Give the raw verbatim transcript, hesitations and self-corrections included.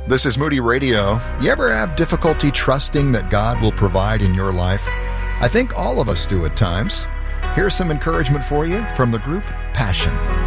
This is Moody Radio. You ever have difficulty trusting that God will provide in your life? I think all of us do at times. Here's some encouragement for you from the group Passion.